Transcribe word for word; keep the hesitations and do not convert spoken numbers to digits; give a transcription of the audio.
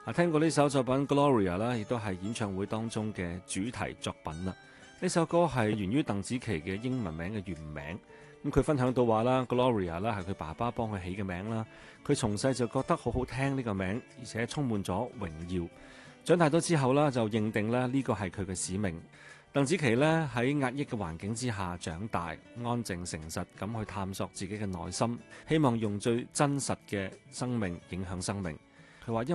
啊，聽過呢首作品 Gloria 啦，亦都係演唱會當中嘅主題作品啦。呢首歌係源於鄧紫棋嘅英文名嘅原名。咁佢分享到話啦 ，Gloria 啦係佢爸爸幫佢起嘅名啦。佢從細就覺得好好聽呢個名，而且充滿咗榮耀。長大咗之後啦，就認定咧呢個係佢嘅使命。鄧紫棋咧喺壓抑嘅環境之下長大，安靜誠實咁去探索自己嘅內心，希望用最真實嘅生命影響生命。佢話